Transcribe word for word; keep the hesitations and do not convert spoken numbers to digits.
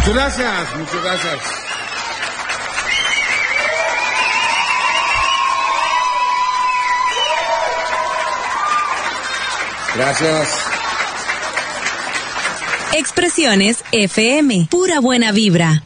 Muchas gracias, muchas gracias. Gracias. Expresiones F M, pura buena vibra.